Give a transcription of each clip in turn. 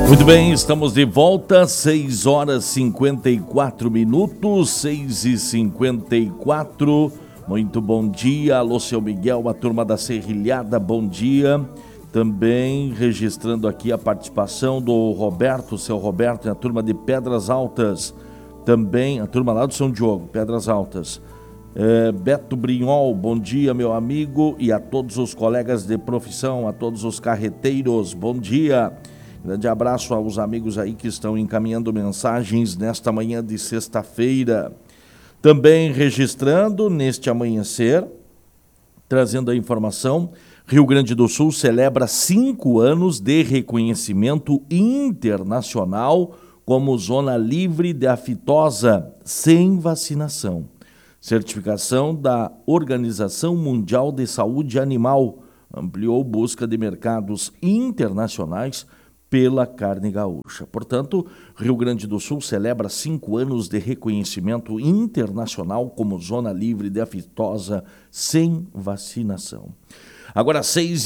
Muito bem, estamos de volta, 6 horas 54 minutos, 6h54. Muito bom dia, alô, seu Miguel, a turma da Serrilhada, bom dia. Também registrando aqui a participação do Roberto, seu Roberto, e a turma de Pedras Altas. Também a turma lá do São Diogo, Pedras Altas. Beto Brinhol, bom dia, meu amigo, e a todos os colegas de profissão, a todos os carreteiros, bom dia. Grande abraço aos amigos aí que estão encaminhando mensagens nesta manhã de sexta-feira. Também registrando neste amanhecer, trazendo a informação, Rio Grande do Sul celebra 5 anos de reconhecimento internacional como zona livre de aftosa sem vacinação. Certificação da Organização Mundial de Saúde Animal ampliou busca de mercados internacionais pela carne gaúcha. Portanto, Rio Grande do Sul celebra 5 anos de reconhecimento internacional como zona livre de aftosa sem vacinação. Agora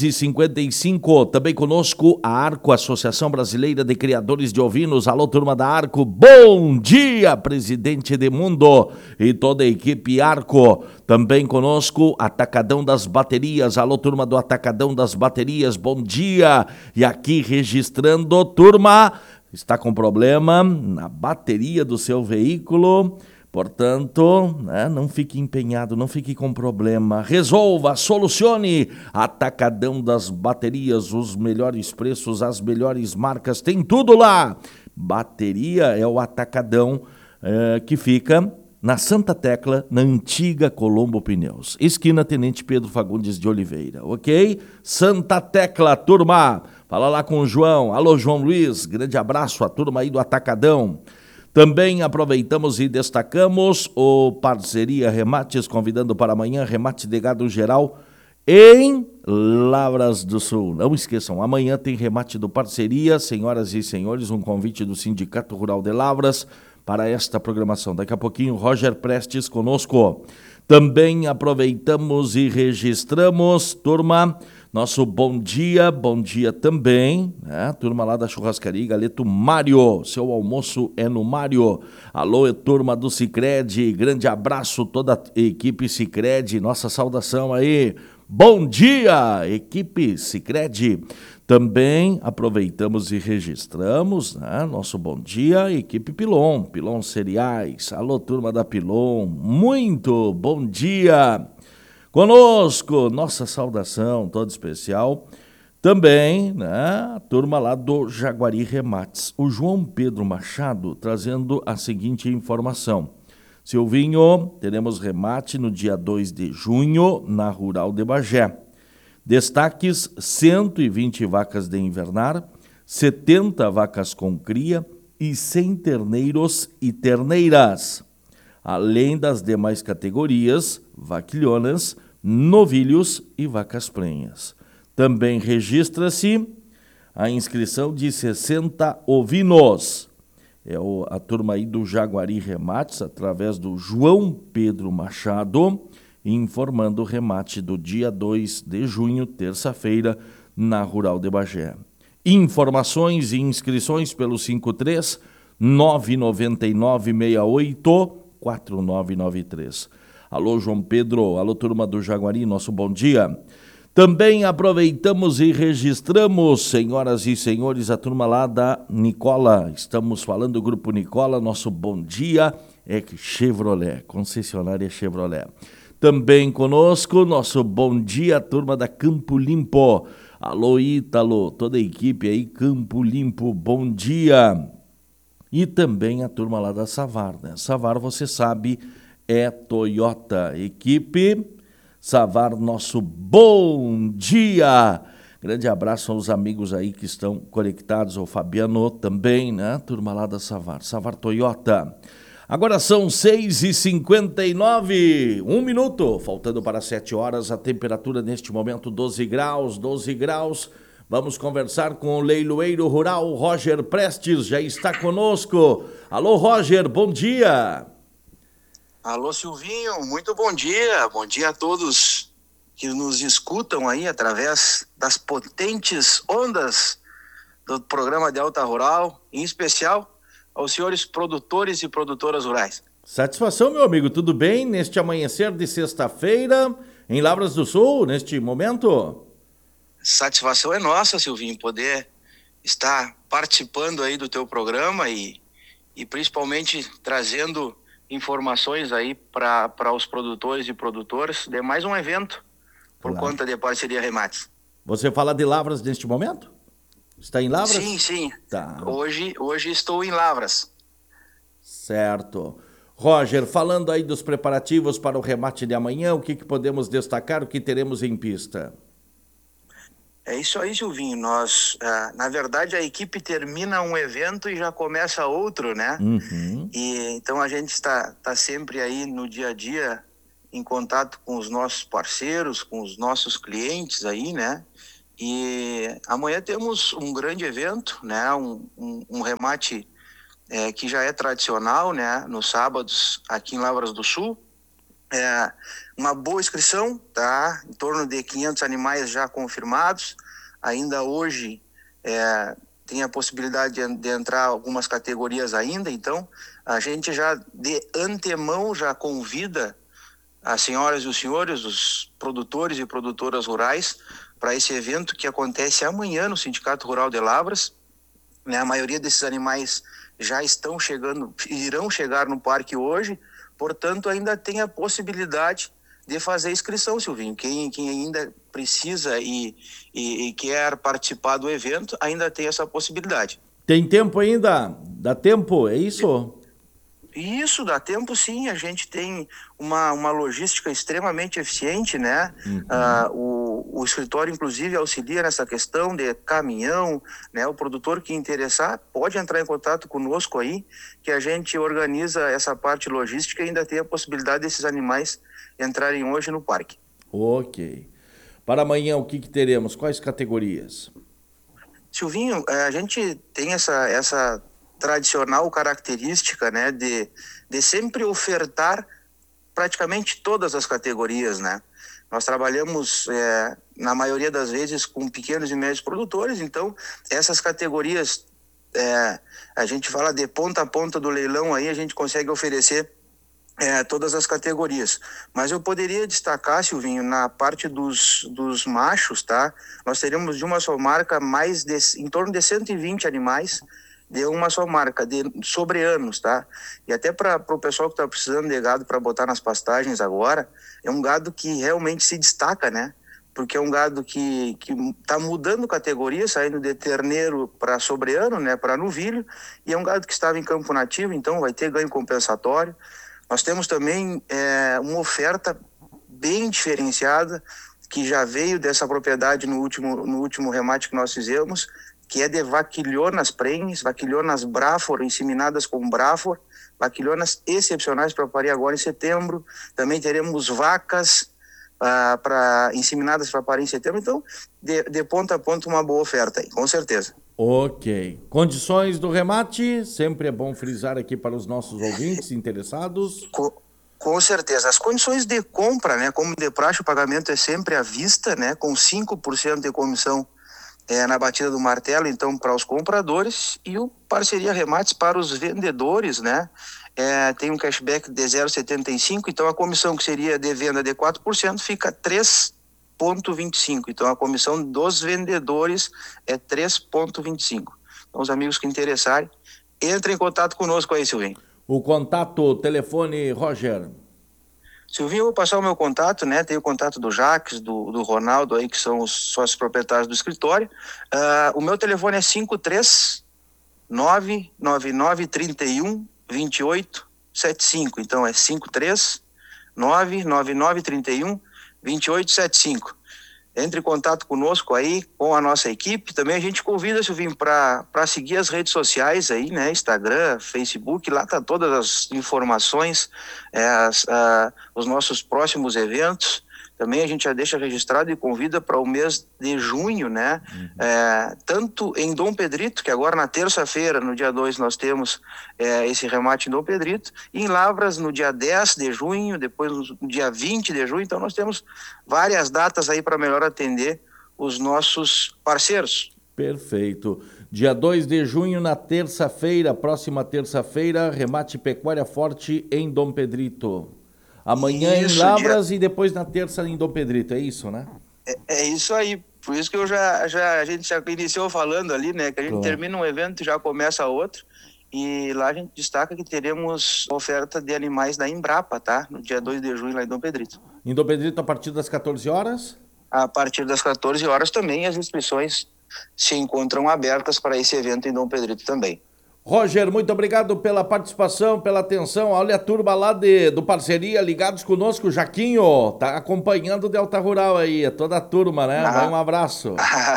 6h55, também conosco a Arco, Associação Brasileira de Criadores de Ovinos. Alô, turma da Arco, bom dia, presidente Edmundo e toda a equipe Arco. Também conosco, Atacadão das Baterias. Alô, turma do Atacadão das Baterias, bom dia. E aqui registrando, turma, está com problema na bateria do seu veículo. Portanto, não fique empenhado, não fique com problema. Resolva, solucione. Atacadão das Baterias, os melhores preços, as melhores marcas, tem tudo lá. Bateria é o Atacadão que fica na Santa Tecla, na antiga Colombo Pneus. Esquina Tenente Pedro Fagundes de Oliveira, ok? Santa Tecla, turma. Fala lá com o João. Alô, João Luiz, grande abraço, a turma aí do Atacadão. Também aproveitamos e destacamos o Parceria Remates, convidando para amanhã remate de gado geral em Lavras do Sul. Não esqueçam, amanhã tem remate do Parceria, senhoras e senhores, um convite do Sindicato Rural de Lavras para esta programação. Daqui a pouquinho, Roger Prestes conosco. Também aproveitamos e registramos, turma, nosso bom dia também, turma lá da churrascaria Galeto Mário, seu almoço é no Mário. Alô, turma do Sicredi, grande abraço, toda a equipe Sicredi, nossa saudação aí. Bom dia, equipe Sicredi. Também aproveitamos e registramos, nosso bom dia, equipe Pilon Cereais. Alô, turma da Pilon, muito bom dia. Conosco, nossa saudação toda especial, também, a turma lá do Jaguari Remates. O João Pedro Machado trazendo a seguinte informação. Silvinho, teremos remate no dia 2 de junho na Rural de Bagé. Destaques, 120 vacas de invernar, 70 vacas com cria e 100 terneiros e terneiras. Além das demais categorias, vaquilhonas, novilhos e vacas prenhas. Também registra-se a inscrição de 60 ovinos. É a turma aí do Jaguari Remates, através do João Pedro Machado, informando o remate do dia 2 de junho, terça-feira, na Rural de Bagé. Informações e inscrições pelo 53 999 68 4993. Alô, João Pedro, alô, turma do Jaguari, nosso bom dia. Também aproveitamos e registramos, senhoras e senhores, a turma lá da Nicola. Estamos falando do Grupo Nicola, nosso bom dia é Chevrolet, concessionária Chevrolet. Também conosco, nosso bom dia, a turma da Campo Limpo. Alô, Ítalo, toda a equipe aí, Campo Limpo, bom dia. E também a turma lá da Savar, Savar, você sabe, é Toyota. Equipe Savar, nosso bom dia. Grande abraço aos amigos aí que estão conectados, ao Fabiano também, turma lá da Savar. Savar Toyota. Agora são 6h59, 1 minuto, faltando para 7 horas, a temperatura neste momento 12 graus. Vamos conversar com o leiloeiro rural Roger Prestes, já está conosco. Alô, Roger, bom dia. Alô, Silvinho, muito bom dia a todos que nos escutam aí através das potentes ondas do programa Delta Rural, em especial aos senhores produtores e produtoras rurais. Satisfação, meu amigo, tudo bem? Neste amanhecer de sexta-feira, em Lavras do Sul, neste momento? Satisfação é nossa, Silvinho, poder estar participando aí do teu programa e principalmente trazendo informações aí para os produtores e produtoras de mais um evento por conta de Parceria Remates. Você fala de Lavras neste momento? Está em Lavras? Sim. Tá. Hoje estou em Lavras. Certo. Roger, falando aí dos preparativos para o remate de amanhã, o que podemos destacar, o que teremos em pista? É isso aí, Silvinho. Nós, na verdade, a equipe termina um evento e já começa outro, né? Uhum. E então a gente está sempre aí no dia a dia em contato com os nossos parceiros, com os nossos clientes aí, né? E amanhã temos um grande evento, né? Um remate que já é tradicional, né? Nos sábados aqui em Lavras do Sul. Uma boa inscrição, tá? Em torno de 500 animais já confirmados. Ainda hoje tem a possibilidade de entrar algumas categorias ainda, então a gente já de antemão já convida as senhoras e os senhores, os produtores e produtoras rurais, para esse evento que acontece amanhã no Sindicato Rural de Lavras, né? A maioria desses animais já estão chegando, irão chegar no parque hoje, portanto ainda tem a possibilidade de fazer inscrição, Silvinho. Quem ainda precisa e quer participar do evento, ainda tem essa possibilidade. Tem tempo ainda? Dá tempo, é isso? Isso, dá tempo sim, a gente tem uma logística extremamente eficiente, né? Uhum. O escritório, inclusive, auxilia nessa questão de caminhão, né? O produtor que interessar pode entrar em contato conosco aí, que a gente organiza essa parte logística e ainda tem a possibilidade desses animais entrarem hoje no parque. Ok. Para amanhã, o que teremos? Quais categorias? Silvinho, a gente tem essa tradicional característica, né, de sempre ofertar praticamente todas as categorias, né? Nós trabalhamos, na maioria das vezes, com pequenos e médios produtores, então essas categorias, a gente fala de ponta a ponta do leilão, aí a gente consegue oferecer todas as categorias. Mas eu poderia destacar, Silvinho, na parte dos machos, tá? Nós teremos de uma só marca em torno de 120 animais, de uma só marca, sobre anos, tá? E até para o pessoal que está precisando de gado para botar nas pastagens agora, é um gado que realmente se destaca, né? Porque é um gado que está mudando categoria, saindo de terneiro para sobreano, né? Para novilho, e é um gado que estava em campo nativo, então vai ter ganho compensatório. Nós temos também uma oferta bem diferenciada, que já veio dessa propriedade no último remate que nós fizemos, que é de vaquilhonas prenhes, vaquilhonas Brafor, inseminadas com Brafor, vaquilhonas excepcionais para parir agora em setembro. Também teremos vacas inseminadas para parir em setembro. Então, de ponta a ponta, uma boa oferta aí, com certeza. Ok. Condições do remate, sempre é bom frisar aqui para os nossos ouvintes interessados. Com certeza. As condições de compra, né, como de praxe, o pagamento é sempre à vista, né, com 5% de comissão na batida do martelo, então, para os compradores, e o Parceria Remates para os vendedores, né, tem um cashback de 0,75, então a comissão que seria de venda de 4% fica 3,25, então a comissão dos vendedores é 3,25. Então, os amigos que interessarem, entrem em contato conosco aí, Silvinho. O contato, telefone, Roger. Silvinho, eu vou passar o meu contato, né? Tem o contato do Jaques, do Ronaldo aí, que são os sócios proprietários do escritório. O meu telefone é 53999312875. Então é 53999312875. Entre em contato conosco aí, com a nossa equipe. Também a gente convida, Silvinho, para seguir as redes sociais aí, né? Instagram, Facebook, lá tá todas as informações, os nossos próximos eventos. Também a gente já deixa registrado e convida para o mês de junho, né? Uhum. Tanto em Dom Pedrito, que agora na terça-feira, no dia 2, nós temos esse remate em Dom Pedrito, e em Lavras no dia 10 de junho, depois no dia 20 de junho. Então nós temos várias datas aí para melhor atender os nossos parceiros. Perfeito. Dia 2 de junho, na terça-feira, próxima terça-feira, remate Pecuária Forte em Dom Pedrito. Amanhã em Lavras e depois na terça em Dom Pedrito, é isso, né? É isso aí. Por isso que a gente já iniciou falando ali, né? Que a gente termina um evento e já começa outro. E lá a gente destaca que teremos oferta de animais da Embrapa, tá? No dia 2 de junho lá em Dom Pedrito. Em Dom Pedrito a partir das 14 horas? A partir das 14 horas também as inscrições se encontram abertas para esse evento em Dom Pedrito também. Roger, muito obrigado pela participação, pela atenção. Olha a turma lá do Parceria ligados conosco, Jaquinho, tá acompanhando o Delta Rural aí, toda a turma, né? Vai um abraço.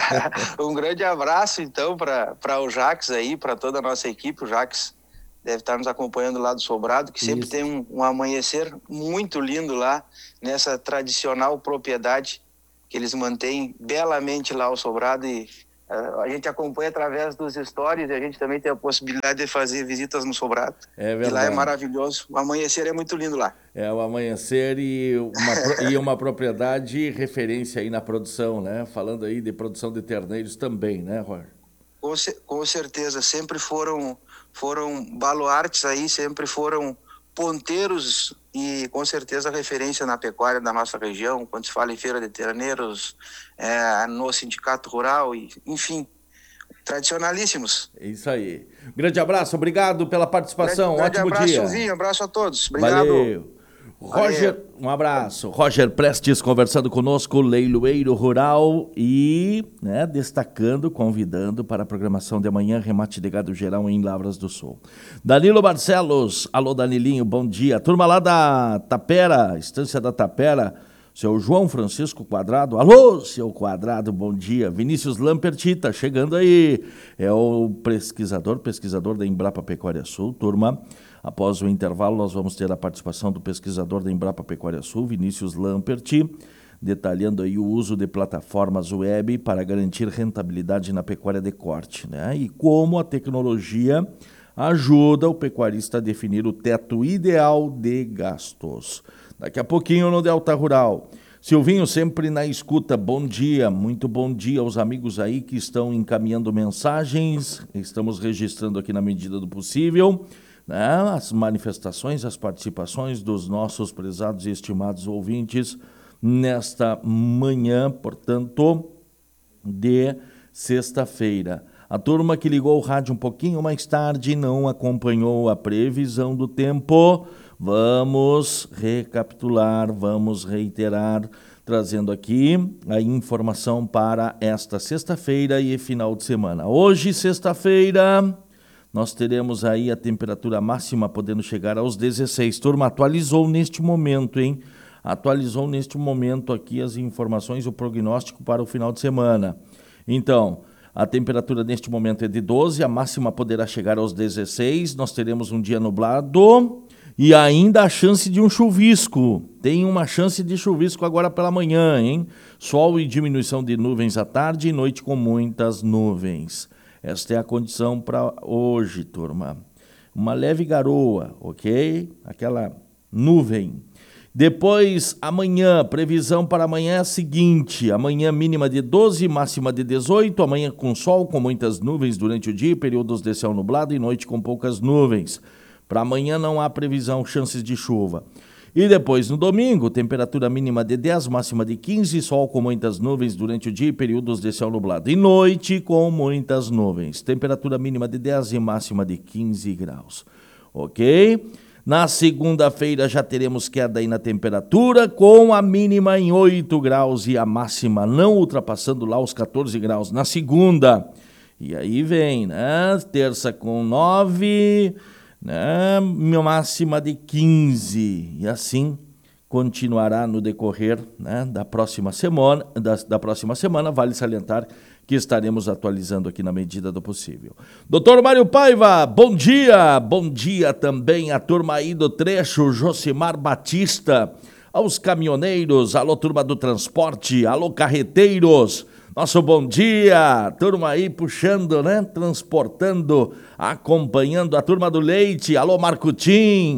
Um grande abraço, então, para o Jax aí, para toda a nossa equipe. O Jax deve estar nos acompanhando lá do Sobrado, que sempre tem um amanhecer muito lindo lá, nessa tradicional propriedade que eles mantêm belamente lá o Sobrado, e a gente acompanha através dos stories, e a gente também tem a possibilidade de fazer visitas no Sobrado. É verdade. E lá é maravilhoso, o amanhecer é muito lindo lá. É, o amanhecer e uma propriedade referência aí na produção, né? Falando aí de produção de terneiros também, né, Roger? Com certeza, sempre foram baluartes aí, sempre foram ponteiros e com certeza referência na pecuária da nossa região, quando se fala em feira de terneiros, no sindicato rural, e, enfim, tradicionalíssimos. É isso aí. Grande abraço, obrigado pela participação, ótimo dia. Grande abraço, Vinho, abraço a todos. Obrigado. Valeu. Roger, um abraço. Roger Prestes conversando conosco, leiloeiro rural e, né, destacando, convidando para a programação de amanhã, remate de gado geral em Lavras do Sul. Danilo Barcelos, alô Danilinho, bom dia. Turma lá da Tapera, Estância da Tapera, seu João Francisco Quadrado, alô, seu Quadrado, bom dia. Vinícius Lampertita, chegando aí, é o pesquisador da Embrapa Pecuária Sul, turma. Após o intervalo, nós vamos ter a participação do pesquisador da Embrapa Pecuária Sul, Vinícius Lamperti, detalhando aí o uso de plataformas web para garantir rentabilidade na pecuária de corte, né? E como a tecnologia ajuda o pecuarista a definir o teto ideal de gastos. Daqui a pouquinho no Delta Rural. Silvinho sempre na escuta, bom dia, muito bom dia aos amigos aí que estão encaminhando mensagens, estamos registrando aqui na medida do possível, né, as manifestações, as participações dos nossos prezados e estimados ouvintes nesta manhã, portanto, de sexta-feira. A turma que ligou o rádio um pouquinho mais tarde não acompanhou a previsão do tempo. Vamos recapitular, vamos reiterar, trazendo aqui a informação para esta sexta-feira e final de semana. Hoje, sexta-feira, nós teremos aí a temperatura máxima podendo chegar aos 16. Turma, atualizou neste momento, hein? Atualizou neste momento aqui as informações, o prognóstico para o final de semana. Então, a temperatura neste momento é de 12, a máxima poderá chegar aos 16. Nós teremos um dia nublado e ainda a chance de um chuvisco. Tem uma chance de chuvisco agora pela manhã, hein? Sol e diminuição de nuvens à tarde e noite com muitas nuvens. Esta é a condição para hoje, turma. Uma leve garoa, ok? Aquela nuvem. Depois, amanhã, previsão para amanhã é a seguinte: amanhã mínima de 12, máxima de 18, amanhã com sol, com muitas nuvens durante o dia, períodos de céu nublado e noite com poucas nuvens. Para amanhã não há previsão, chances de chuva. E depois, no domingo, temperatura mínima de 10, máxima de 15, sol com muitas nuvens durante o dia e períodos de céu nublado. E noite com muitas nuvens, temperatura mínima de 10 e máxima de 15 graus. Ok? Na segunda-feira já teremos queda aí na temperatura, com a mínima em 8 graus e a máxima não ultrapassando lá os 14 graus na segunda. E aí vem, né? Terça com 9, né? Máxima de 15. E assim continuará no decorrer, né, da próxima semana. Da próxima semana, vale salientar que estaremos atualizando aqui na medida do possível. Doutor Mário Paiva, bom dia! Bom dia também à turma aí do trecho, Josimar Batista, aos caminhoneiros, alô turma do transporte, alô carreteiros, nosso bom dia, turma aí puxando, né, transportando, acompanhando a turma do leite, alô Marcutim,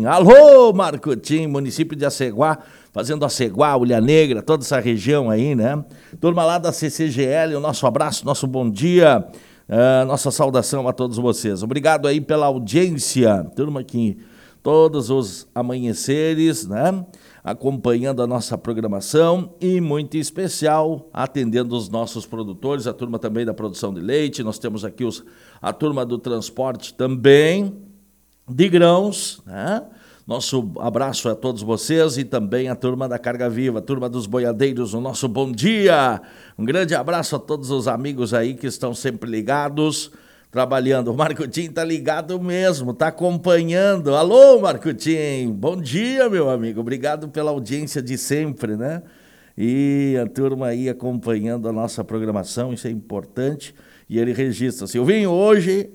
município de Aceguá, fazendo Aceguá, Ulha Negra, toda essa região aí, né? Turma lá da CCGL, o nosso abraço, nosso bom dia. Nossa saudação a todos vocês. Obrigado aí pela audiência. Turma aqui, todos os amanheceres, né? Acompanhando a nossa programação e, muito especial, atendendo os nossos produtores, a turma também da produção de leite. Nós temos aqui a turma do transporte também, de grãos, né? Nosso abraço a todos vocês e também a turma da Carga Viva, a turma dos boiadeiros, o nosso bom dia. Um grande abraço a todos os amigos aí que estão sempre ligados, trabalhando. O Marcutinho tá ligado mesmo, tá acompanhando. Alô, Marcutinho, bom dia, meu amigo. Obrigado pela audiência de sempre, né? E a turma aí acompanhando a nossa programação, isso é importante. E ele registra, Silvinho, hoje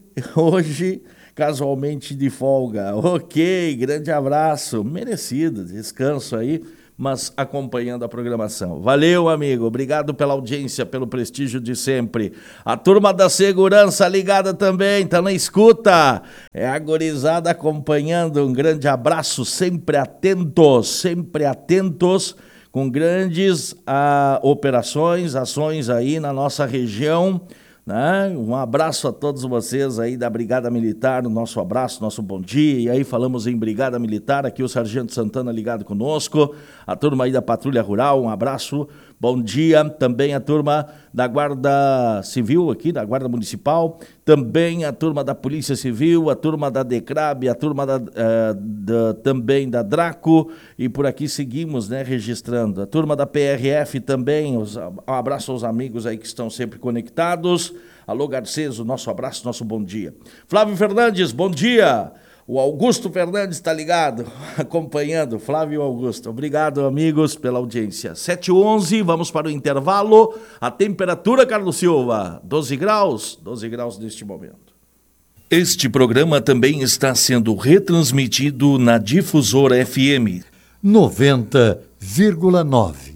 casualmente de folga. Ok, grande abraço, merecido, descanso aí, mas acompanhando a programação. Valeu, amigo, obrigado pela audiência, pelo prestígio de sempre. A turma da segurança ligada também, tá na escuta. É a gurizada acompanhando, um grande abraço, sempre atentos, com grandes operações, ações aí na nossa região, né? Um abraço a todos vocês aí da Brigada Militar, nosso abraço, nosso bom dia. E aí falamos em Brigada Militar, aqui o Sargento Santana ligado conosco, a turma aí da Patrulha Rural, um abraço, bom dia. Também a turma da Guarda Civil aqui, da Guarda Municipal, também a turma da Polícia Civil, a turma da DECRAB, a turma também da Draco, e por aqui seguimos, né, registrando. A turma da PRF também, um abraço aos amigos aí que estão sempre conectados. Alô, Garcês, o nosso abraço, nosso bom dia. Flávio Fernandes, bom dia. O Augusto Fernandes está ligado, acompanhando. Flávio Augusto, obrigado, amigos, pela audiência. 7h11, vamos para o intervalo. A temperatura, Carlos Silva, 12 graus neste momento. Este programa também está sendo retransmitido na Difusora FM 90,9.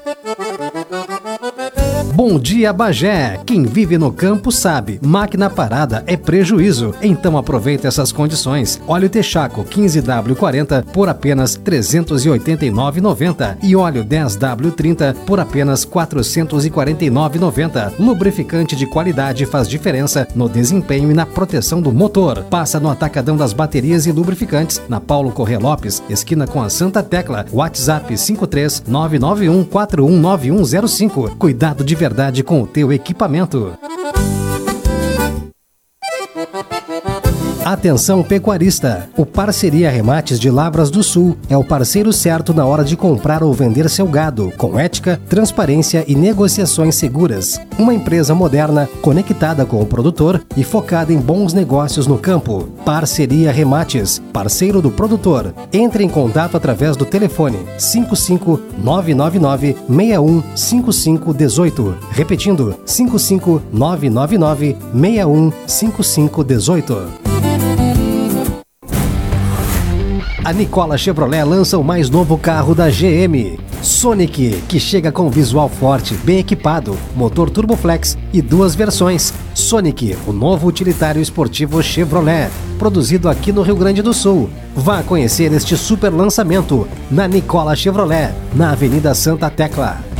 Bom dia, Bagé. Quem vive no campo sabe, máquina parada é prejuízo. Então aproveita essas condições. Óleo Texaco 15W40 por apenas R$ 389,90 e óleo 10W30 por apenas R$ 449,90. Lubrificante de qualidade faz diferença no desempenho e na proteção do motor. Passa no Atacadão das Baterias e Lubrificantes, na Paulo Corrêa Lopes, esquina com a Santa Tecla. WhatsApp 53991419105. Cuidado de verdade com o teu equipamento. Atenção pecuarista, o Parceria Remates de Lavras do Sul é o parceiro certo na hora de comprar ou vender seu gado, com ética, transparência e negociações seguras. Uma empresa moderna, conectada com o produtor e focada em bons negócios no campo. Parceria Remates, parceiro do produtor. Entre em contato através do telefone 55999-615518. Repetindo, 55999-615518. A Nicola Chevrolet lança o mais novo carro da GM, Sonic, que chega com visual forte, bem equipado, motor Turboflex e 2 versões. Sonic, o novo utilitário esportivo Chevrolet, produzido aqui no Rio Grande do Sul. Vá conhecer este super lançamento na Nicola Chevrolet, na Avenida Santa Tecla.